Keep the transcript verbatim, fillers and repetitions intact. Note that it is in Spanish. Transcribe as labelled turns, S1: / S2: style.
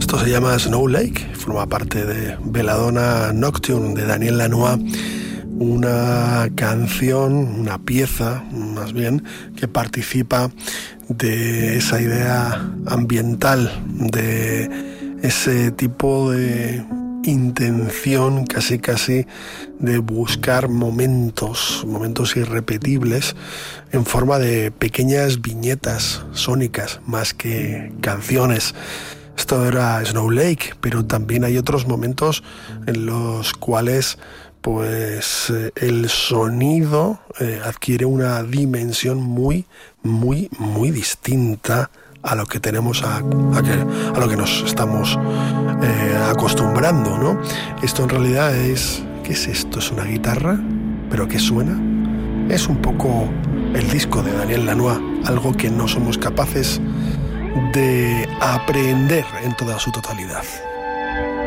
S1: Esto se llama Snow Lake, forma parte de Belladonna Nocturne de Daniel Lanois, una canción, una pieza más bien, que participa de esa idea ambiental, de ese tipo de intención casi casi de buscar momentos, momentos irrepetibles en forma de pequeñas viñetas sónicas más que canciones. Esto era Snow Lake, pero también hay otros momentos en los cuales pues eh, el sonido eh, adquiere una dimensión muy, muy, muy distinta a lo que tenemos a, a, que, a lo que nos estamos eh, acostumbrando, ¿no? Esto en realidad es... ¿Qué es esto? ¿Es una guitarra? ¿Pero qué suena? Es un poco el disco de Daniel Lanois, algo que no somos capaces de aprender en toda su totalidad.